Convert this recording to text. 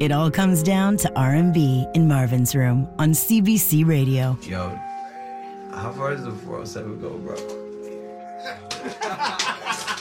It all comes down to R&B in Marvin's Room on CBC Radio. Yo, how far does the 407 go, bro?